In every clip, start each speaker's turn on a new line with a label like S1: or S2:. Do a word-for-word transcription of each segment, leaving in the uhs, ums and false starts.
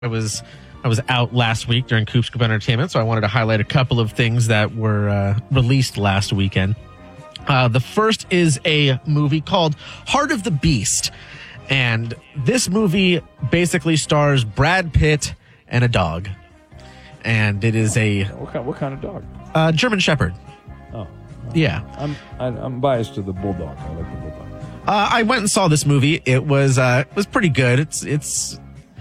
S1: I was I was out last week during Coop Scoop Entertainment, so I wanted to highlight a couple of things that were uh, released last weekend. Uh, the first is a movie called Heart of the Beast, and this movie basically stars Brad Pitt and a dog, and it is a
S2: what kind, what kind of dog?
S1: Uh, German Shepherd.
S2: Oh,
S1: yeah.
S2: I'm I, I'm biased to the bulldog. I like the bulldog.
S1: Uh, I went and saw this movie. It was uh, it was pretty good. It's it's.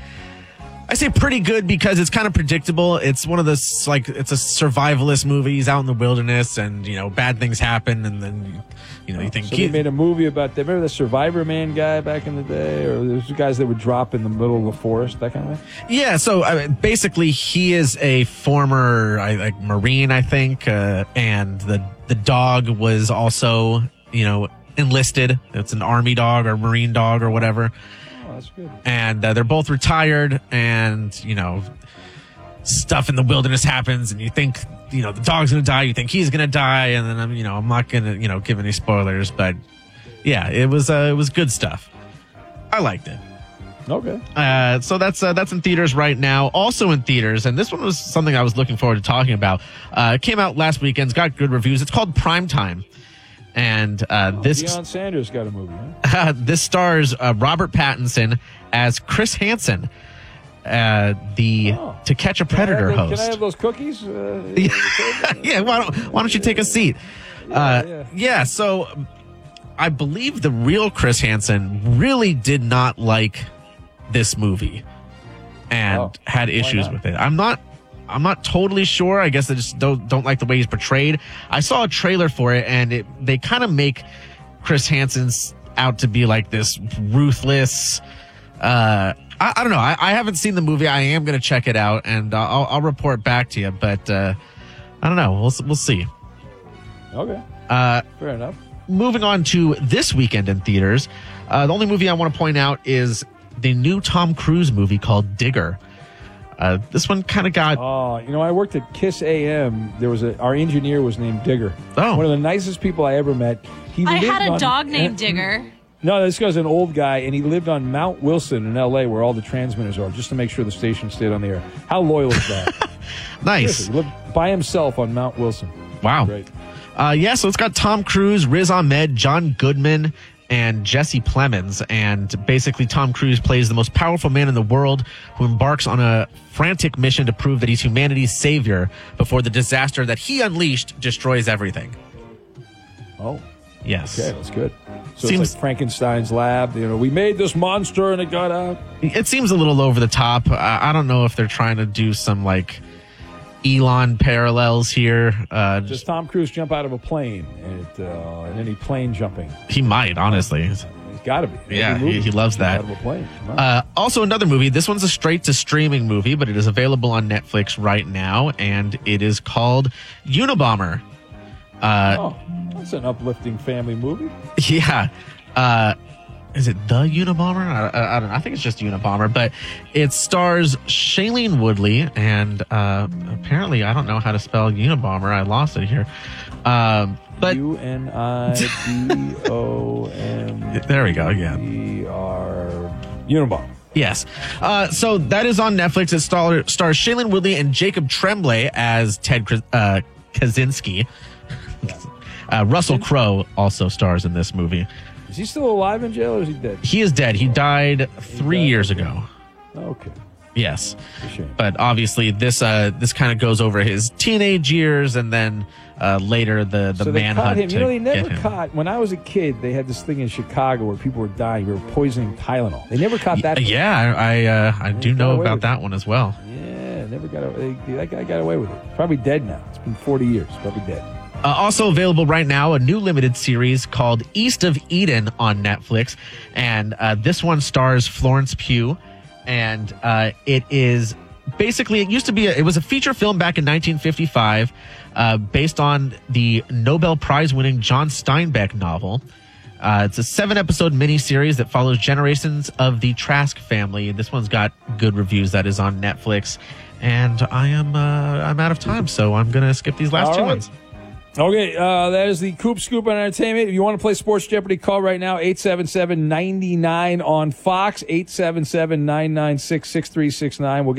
S1: I say pretty good because it's kind of predictable. It's one of those, like, it's a survivalist movie. He's out in the wilderness and, you know, bad things happen. And then, you know, you think...
S2: So they made a movie about, that. Remember the Survivor Man guy back in the day? Or those guys that would drop in the middle of the forest, that kind of thing?
S1: Yeah, so I mean, basically he is a former, I, like, Marine, I think. Uh, and the, the dog was also, you know, enlisted. It's an Army dog or Marine dog or whatever.
S2: That's good.
S1: And uh, they're both retired, and, you know, stuff in the wilderness happens, and you think, you know, the dog's going to die, you think he's going to die, and then, I'm, you know, I'm not going to, you know, give any spoilers, but yeah, it was, uh, it was good stuff. I liked it.
S2: Okay.
S1: Uh, so that's, uh, that's in theaters right now. Also in theaters, and this one was something I was looking forward to talking about. Uh, it came out last weekend. It's got good reviews. It's called Primetime. And uh,
S2: oh,
S1: this
S2: Deion Sanders got a movie, huh?
S1: uh, this stars uh, Robert Pattinson as Chris Hansen, uh, the
S2: oh.
S1: To Catch a Predator
S2: can
S1: host.
S2: Can I have those cookies? Uh,
S1: yeah, why don't, why don't you take a seat?
S2: Yeah,
S1: uh,
S2: yeah.
S1: yeah, so I believe the real Chris Hansen really did not like this movie and
S2: oh,
S1: had issues with it. I'm not I'm not totally sure. I guess I just don't don't like the way he's portrayed. I saw a trailer for it, and it they kind of make Chris Hansen out to be like this ruthless. Uh, I, I don't know. I, I haven't seen the movie. I am going to check it out, and uh, I'll, I'll report back to you. But uh, I don't know. We'll we'll see.
S2: Okay.
S1: Uh,
S2: Fair enough.
S1: Moving on to this weekend in theaters, uh, the only movie I want to point out is the new Tom Cruise movie called Digger. Uh, this one kind of got...
S2: Oh, you know, I worked at Kiss A M. There was a our engineer was named Digger.
S1: Oh.
S2: One of the nicest people I ever met. He
S3: I
S2: lived
S3: had a
S2: on,
S3: dog named Digger.
S2: No, this guy's an old guy, and he lived on Mount Wilson in L A, where all the transmitters are, just to make sure the station stayed on the air. How loyal is that?
S1: Nice.
S2: He lived by himself on Mount Wilson.
S1: Wow.
S2: Great.
S1: Uh, yeah, so it's got Tom Cruise, Riz Ahmed, John Goodman, and Jesse Plemons. And basically, Tom Cruise plays the most powerful man in the world who embarks on a frantic mission to prove that he's humanity's savior before the disaster that he unleashed destroys everything.
S2: Oh.
S1: Yes.
S2: Okay, that's good. So
S1: Seems,
S2: it's like Frankenstein's lab. You know, we made this monster and it got out.
S1: It seems a little over the top. I, I don't know if they're trying to do some, like, Elon parallels here. Uh,
S2: Does Tom Cruise jump out of a plane and, it, uh, and any plane jumping?
S1: He might, honestly.
S2: He's got to be.
S1: Yeah, he, he loves that.
S2: Out of a plane.
S1: Uh, also, another movie. This one's a straight-to-streaming movie, but it is available on Netflix right now, and it is called Unabomber. Uh,
S2: oh, that's an uplifting family movie.
S1: Yeah. Uh, is it The Unabomber? I, I, I don't know. I think it's just Unabomber, but it stars Shailene Woodley, and uh, apparently I don't know how to spell Unabomber. I lost it here. Um, but
S2: U N I B O M.
S1: There we go. Yeah.
S2: E R Unabomber.
S1: Yes. Uh, so that is on Netflix. It star, stars Shailene Woodley and Jacob Tremblay as Ted uh, Kaczynski. Uh, Russell Crowe also stars in this movie.
S2: Is he still alive in jail or is he dead?
S1: He is dead. He died three
S2: he died
S1: years
S2: okay.
S1: ago.
S2: Okay.
S1: Yes.
S2: Shame.
S1: But obviously this uh, this kind of goes over his teenage years and then uh, later the, the
S2: so they
S1: manhunt
S2: caught him.
S1: to
S2: You know, they never
S1: get him.
S2: caught... When I was a kid, they had this thing in Chicago where people were dying. They were poisoning Tylenol. They never caught that.
S1: Yeah, I I, uh, I do know about that one as well.
S2: Yeah, never got away. That guy got away with it. Probably dead now. It's been forty years. Probably dead.
S1: Uh, also available right now, a new limited series called East of Eden on Netflix. And uh, this one stars Florence Pugh. And uh, it is basically, it used to be, a, it was a feature film back in nineteen fifty-five uh, based on the Nobel Prize winning John Steinbeck novel. Uh, it's a seven episode miniseries that follows generations of the Trask family. This one's got good reviews. That is on Netflix. And I am uh, I'm out of time, so I'm going to skip these last
S2: All
S1: two
S2: right.
S1: ones.
S2: Okay, uh, that is the Coop Scoop on Entertainment. If you want to play Sports Jeopardy, call right now, eight seven seven, nine nine on Fox, eight seven seven, nine nine six, six three six nine. We'll